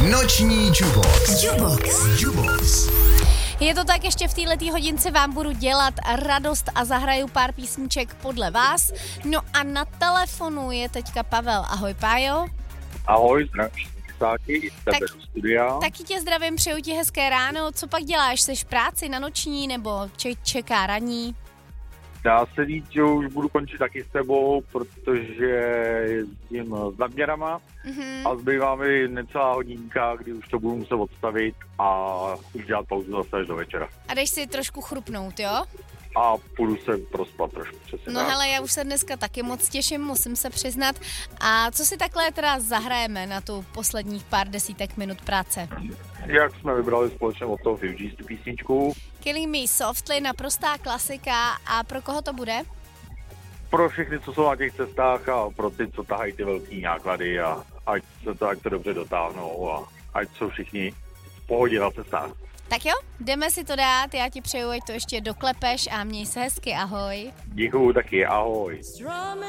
Noční Jubox. Je to tak, ještě v této hodince vám budu dělat radost a zahraju pár písniček podle vás. No a na telefonu je teďka Pavel. Ahoj, Pájo. Ahoj, zdravím i tebe do studia. Taky tě zdravím, přeju ti hezké ráno. Co pak děláš? Seš v práci na noční nebo čeká ranní? Dá se říct, že už budu končit taky s tebou, protože jezdím s nadměrama a zbývá mi necelá hodinka, kdy už to budu muset odstavit a už dělat pauzu zase až do večera. A jdeš si trošku chrupnout, jo? A půjdu se prospat trošku. Přesně no tak. Hele, já už se dneska taky moc těším, musím se přiznat. A co si takhle teda zahrajeme na tu posledních pár desítek minut práce? Jak jsme vybrali společně od toho Fugees tu písničku? Killing Me Softly, naprostá klasika. A pro koho to bude? Pro všechny, co jsou na těch cestách a pro ty, co tahají ty velký náklady a ať to dobře dotáhnou a ať jsou všichni v pohodě na cestách. Tak jo, jdeme si to dát, já ti přeju, ať to ještě doklepeš a měj se hezky, ahoj. Děkuju taky, ahoj.